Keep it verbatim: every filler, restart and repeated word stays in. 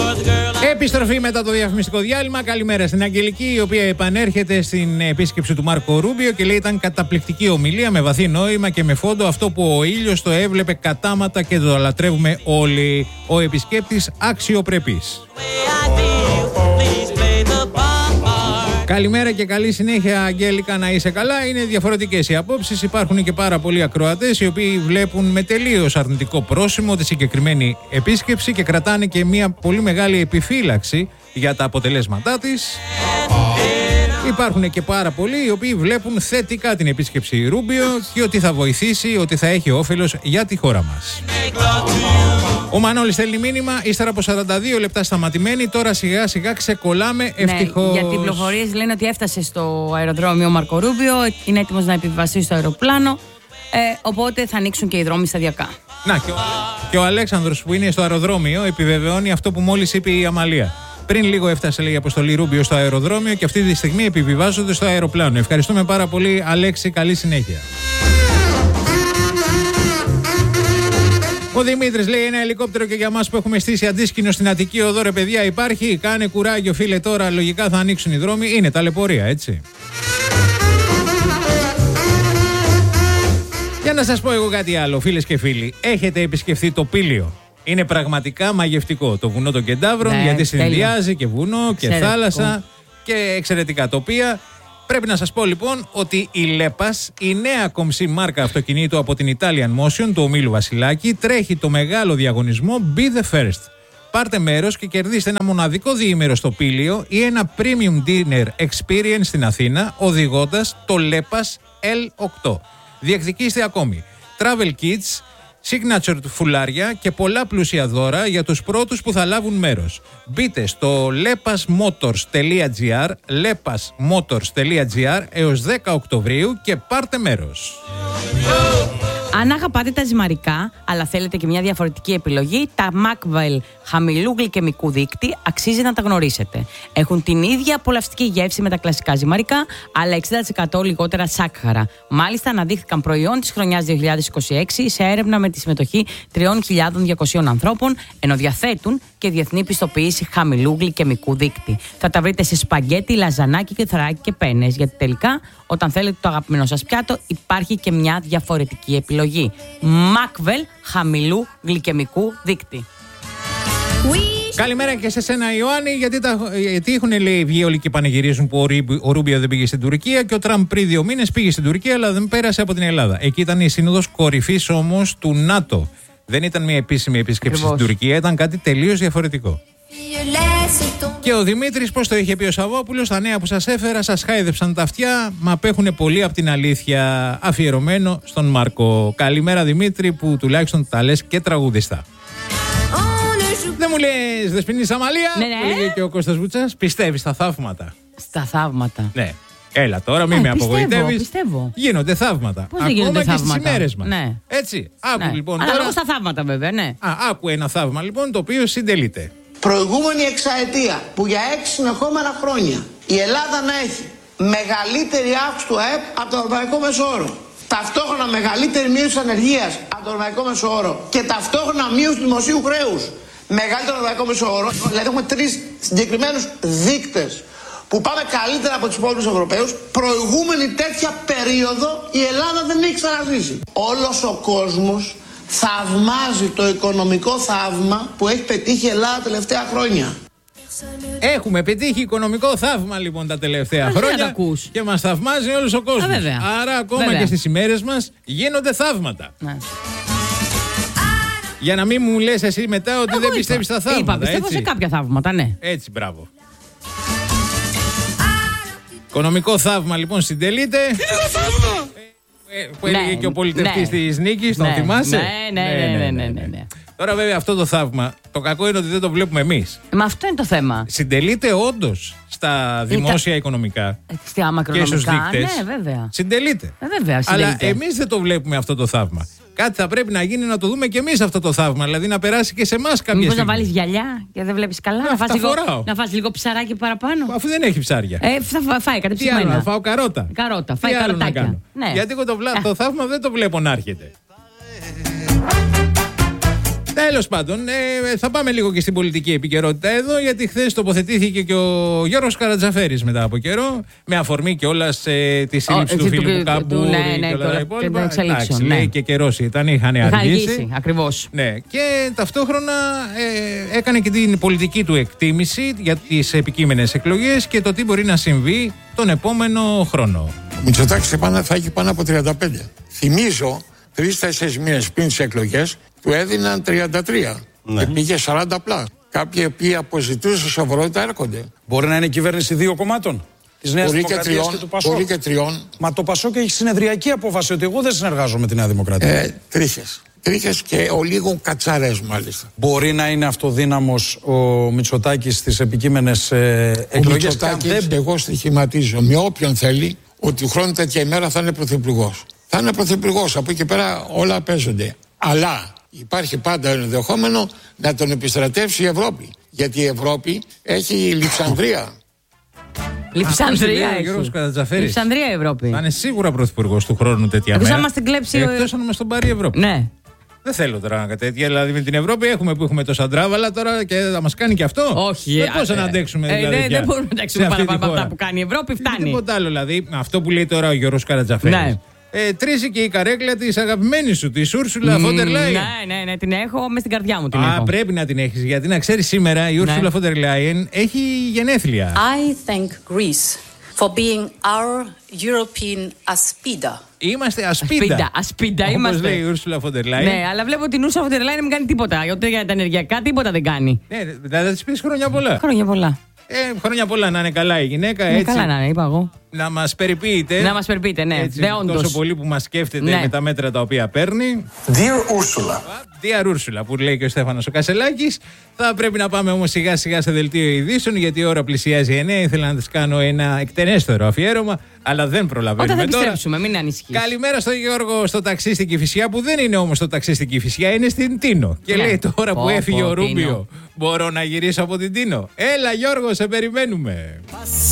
Επιστροφή μετά το διαφημιστικό διάλειμμα. Καλημέρα στην Αγγελική, η οποία επανέρχεται στην επίσκεψη του Μάρκο Ρούμπιο και λέει ήταν καταπληκτική ομιλία με βαθύ νόημα και με φόντο αυτό που ο ήλιος το έβλεπε κατάματα και το λατρεύουμε όλοι. Ο επισκέπτης αξιοπρεπής. Καλημέρα και καλή συνέχεια, Αγγέλικα, να είσαι καλά. Είναι διαφορετικές οι απόψεις. Υπάρχουν και πάρα πολλοί ακροατές οι οποίοι βλέπουν με τελείως αρνητικό πρόσημο τη συγκεκριμένη επίσκεψη και κρατάνε και μια πολύ μεγάλη επιφύλαξη για τα αποτελέσματά της. Υπάρχουν και πάρα πολλοί οι οποίοι βλέπουν θετικά την επίσκεψη Ρούμπιο και ότι θα βοηθήσει, ότι θα έχει όφελος για τη χώρα μας. Ο Μανώλης στέλνει μήνυμα, ύστερα από σαράντα δύο λεπτά σταματημένοι, τώρα σιγά σιγά ξεκολλάμε, ευτυχώς. Ναι, γιατί οι πληροφορίες λένε ότι έφτασε στο αεροδρόμιο Μάρκο Ρούμπιο, είναι έτοιμος να επιβιβαστεί στο αεροπλάνο, ε, οπότε θα ανοίξουν και οι δρόμοι σταδιακά. Να, και ο, και ο Αλέξανδρος που είναι στο αεροδρόμιο επιβεβαιώνει αυτό που μόλις είπε η Αμαλία. Πριν λίγο έφτασε, λέει, η αποστολή Ρούμπιο στο αεροδρόμιο και αυτή τη στιγμή επιβιβάζονται στο αεροπλάνο. Ευχαριστούμε πάρα πολύ, Αλέξη, καλή συνέχεια. Ο Δημήτρης λέει ένα ελικόπτερο και για μας που έχουμε στήσει αντίσκηνο στην Αττική Οδό, ρε παιδιά, υπάρχει. Κάνε κουράγιο, φίλε, τώρα λογικά θα ανοίξουν οι δρόμοι. Είναι ταλαιπωρία, έτσι. Για να σας πω εγώ κάτι άλλο, φίλες και φίλοι. Έχετε επισκεφθεί το Πήλιο? Είναι πραγματικά μαγευτικό. Το βουνό των Κεντάβρων, ναι, γιατί συνδυάζει και βουνό και Ξερετικό. θάλασσα και εξαιρετικά τοπία. Πρέπει να σας πω λοιπόν ότι η Λέπας, η νέα κομψή μάρκα αυτοκινήτου από την Italian Motion του ομίλου Βασιλάκη, τρέχει το μεγάλο διαγωνισμό Be the First. Πάρτε μέρος και κερδίστε ένα μοναδικό διήμερο στο Πήλιο ή ένα Premium Dinner Experience στην Αθήνα, οδηγώντας το Λέπας ελ οκτώ. Διεκδικήστε ακόμη Travel Kits, Signature φουλάρια και πολλά πλούσια δώρα για τους πρώτους που θα λάβουν μέρος. Μπείτε στο lepasmotors τελεία gr, lepasmotors τελεία gr έως δέκα Οκτωβρίου και πάρτε μέρος. Αν αγαπάτε τα ζυμαρικά, αλλά θέλετε και μια διαφορετική επιλογή, τα Macvel χαμηλού γλυκαιμικού δείκτη αξίζει να τα γνωρίσετε. Έχουν την ίδια απολαυστική γεύση με τα κλασικά ζυμαρικά, αλλά εξήντα τοις εκατό λιγότερα σάκχαρα. Μάλιστα, αναδείχθηκαν προϊόν της χρονιάς δύο χιλιάδες είκοσι έξι σε έρευνα με τη συμμετοχή τρεις χιλιάδες διακόσιους ανθρώπων, ενώ διαθέτουν και διεθνή πιστοποίηση χαμηλού γλυκαιμικού δείκτη. Θα τα βρείτε σε σπαγκέτι, λαζανάκι, κεθαράκι και πένες, γιατί τελικά, όταν θέλετε το αγαπημένο σας πιάτο, υπάρχει και μια διαφορετική επιλογή. Macvel χαμηλού γλυκαιμικού δείκτη. Καλημέρα και σε σένα, Ιωάννη, γιατί, τα, γιατί έχουν, λέει, βγει όλοι και πανηγυρίζουν που ο, ο Ρούμπιο δεν πήγε στην Τουρκία και ο Τραμπ πριν δύο μήνες πήγε στην Τουρκία, αλλά δεν πέρασε από την Ελλάδα. Εκεί ήταν η σύνοδος κορυφής όμως του ΝΑΤΟ. Δεν ήταν μια επίσημη επίσκεψη στην Τουρκία, ήταν κάτι τελείως διαφορετικό. Και ο Δημήτρης, πώς το είχε πει ο Σαββόπουλος, τα νέα που σας έφερα σας χάιδεψαν τα αυτιά, μα απέχουν πολύ από την αλήθεια. Αφιερωμένο στον Μάρκο. Καλημέρα, Δημήτρη, που τουλάχιστον τα λες και τραγουδιστά. Δεν μου λες, Δεσποινή Αμαλία, ναι, ναι. που λέγε και ο Κώστας Βούτσας, πιστεύεις στα θαύματα? Στα θαύματα. Ναι. Έλα τώρα, μην ε, με πιστεύω, απογοητεύεις. Πιστεύω. Γίνονται θαύματα. Πώς δεν γίνονται Ακόμα θαύματα? και στις ημέρες μας. Ναι. Έτσι. Άκου ναι. λοιπόν. Αλλά τώρα... λόγω στα θαύματα, βέβαια, ναι. Α, άκου ένα θαύμα λοιπόν, το οποίο συντελείται. Προηγούμενη εξαετία που για έξι συνεχόμενα χρόνια η Ελλάδα να έχει μεγαλύτερη αύξηση του ΑΕΠ από το ευρωπαϊκό μέσο όρο, ταυτόχρονα μεγαλύτερη μείωση της ανεργίας από το ευρωπαϊκό μέσο όρο και ταυτόχρονα μείωση του δημοσίου χρέους μεγαλύτερο ευρωπαϊκό μέσο όρο, δηλαδή έχουμε τρεις συγκεκριμένους δείκτες που πάμε καλύτερα από τους υπόλοιπους Ευρωπαίους. Προηγούμενη τέτοια περίοδο η Ελλάδα δεν έχει ξαναζήσει. Όλος ο κόσμος θαυμάζει το οικονομικό θαύμα που έχει πετύχει η Ελλάδα τα τελευταία χρόνια. Έχουμε πετύχει οικονομικό θαύμα λοιπόν τα τελευταία Ας χρόνια και μας θαυμάζει όλος ο κόσμος. Α, άρα ακόμα βέβαια. Και στις ημέρες μας γίνονται θαύματα. Ναι. Για να μην μου λες εσύ μετά ότι εγώ δεν πιστεύεις στα θαύματα. Είπα, πιστεύω έτσι. Σε κάποια θαύματα, ναι. Έτσι, μπράβο. Οικονομικό θαύμα λοιπόν συντελείται. Που έλεγε και ο πολιτευτής της Νίκης, τον θυμάσαι? Ναι, ναι, ναι, ναι, ναι. Τώρα βέβαια αυτό το θαύμα, το κακό είναι ότι δεν το βλέπουμε εμείς. Μα αυτό είναι το θέμα. Συντελείται όντως στα δημόσια οικονομικά στα μακρονομικά, και στους δείκτες. Ναι, βέβαια. Συντελείται. Ε, βέβαια, συντελείται. Αλλά εμείς δεν το βλέπουμε αυτό το θαύμα. Κάτι θα πρέπει να γίνει να το δούμε και εμείς αυτό το θαύμα. Δηλαδή να περάσει και σε εμάς κάποια στιγμή. Μήπως να βάλεις γυαλιά και δεν βλέπεις καλά? Να, να, φας λίγο, να φας λίγο ψαράκι παραπάνω. Αφού δεν έχει ψάρια. Ε, θα φάει κάτι ψημένα. Τι άλλο, να φάω καρότα. Καρότα, φάει καροτάκια. Ναι. Γιατί εγώ το, βλά... το θαύμα δεν το βλέπω να έρχεται. Τέλος πάντων, ε, θα πάμε λίγο και στην πολιτική επικαιρότητα εδώ, γιατί χθες τοποθετήθηκε και ο Γιώργος Καρατζαφέρης μετά από καιρό, με αφορμή κιόλας ε, τη σύλληψη του Φίλιππου Καμπούρη ναι, ναι, και όλα τα υπόλοιπα. Εντάξει, ναι. λέει και καιρός ήταν, είχαν αργήσει. Ακριβώς. Ναι, και ταυτόχρονα ε, έκανε και την πολιτική του εκτίμηση για τις επικείμενες εκλογές και το τι μπορεί να συμβεί τον επόμενο χρόνο. Ο Μητσοτάκης θα έχει πάνω από τριάντα πέντε. Θυμίζω, τρεις-τέσσερις μήνες πριν τις εκλογές, του έδιναν τριάντα τρία. Ναι. Και πήγε σαράντα πλά. Κάποιοι που αποζητούσαν σοβαρότητα έρχονται. Μπορεί να είναι κυβέρνηση δύο κομμάτων. Της Νέας Δημοκρατίας και, και του Πασόκ. Μπορεί και τριών. Μα το Πασόκ έχει συνεδριακή απόφαση ότι εγώ δεν συνεργάζομαι με τη Νέα Δημοκρατία. Ε, τρίχες. Τρίχες και ο λίγο κατσαρές μάλιστα. Μπορεί να είναι αυτοδύναμος ο Μητσοτάκης στις επικείμενες ε, εκλογές. Ο Μητσοτάκης, δεν... εγώ στοιχηματίζω με όποιον θέλει ότι του χρόνου τέτοια ημέρα θα είναι πρωθυπουργός. Θα είναι πρωθυπουργός. Από εκεί πέρα όλα παίζονται. Αλλά υπάρχει πάντα ενδεχόμενο να τον επιστρατεύσει η Ευρώπη. Γιατί η Ευρώπη έχει Λειψανδρία. Λειψανδρία έχει. Λειψανδρία η Ευρώπη. Θα είναι σίγουρα πρωθυπουργός του χρόνου τέτοια μέρα. Εκτός αν μας την κλέψει. Εκτός αν μας τον πάρει η Ευρώπη. Ναι. Δεν θέλω τώρα να τέτοια. Δηλαδή με την Ευρώπη έχουμε που έχουμε τόσα ντράβαλα τώρα και θα μας κάνει και αυτό. Όχι. Δεν πώς να αντέξουμε δηλαδή. Ε, δεν μπορούμε να αντέξουμε παραπάνω από αυτά που κάνει η Ευρώπη. Φτάνει. Τίποτα άλλο δηλαδή. Αυτό που λέει τώρα ο Γιώργος Καρατζαφέρης. Ναι. Ε, τρίζει και η καρέκλα της αγαπημένης σου, της Ούρσουλα Φόντερ Λάιεν. Ναι, ναι, ναι, την έχω μες στην καρδιά μου. Την Α, έχω. πρέπει να την έχεις, γιατί να ξέρεις σήμερα η Ούρσουλα Φόντερ Λάιεν έχει γενέθλια. I thank Greece for being our European Aspida. Είμαστε ασπίδα. Ασπίδα, ασπίδα είμαστε. Όπως λέει η Ούρσουλα Φόντερ Λάιεν. Ναι, αλλά βλέπω την Ούρσουλα Φόντερ Λάιεν δεν κάνει τίποτα. Γιατί για τα ενεργειακά τίποτα δεν κάνει. Ναι, δηλαδή θα της πεις χρόνια πολλά. Χρόνια πολλά. Ε, χρόνια πολλά να είναι καλά η γυναίκα. Ναι, έτσι, καλά να είναι, είπα εγώ. Να μας περιποιείται. Να μας περιποιείται, ναι. Έτσι, Δε, όντως. τόσο πολύ που μας σκέφτεται Ναι. με τα μέτρα τα οποία παίρνει. Dear Ursula. Dear Ursula, που λέει και ο Στέφανος ο Κασελάκης. Θα πρέπει να πάμε όμως σιγά σιγά σε δελτίο ειδήσεων, γιατί η ώρα πλησιάζει εννιά. Ήθελα να της κάνω ένα εκτενέστερο αφιέρωμα, αλλά δεν προλαβαίνουμε Όταν θα τώρα. επιστρέψουμε, μην ανησυχείς. Καλημέρα στον Γιώργο στο ταξί στην Κηφισιά, που δεν είναι όμως στο ταξί στην Κηφισιά, είναι στην Τίνο. Και Ναι. λέει τώρα Πω, που έφυγε πω, ο Ρούμπιο, Τίνο. μπορώ να γυρίσω από την Τίνο. Έλα Γιώργο, σε περιμένουμε.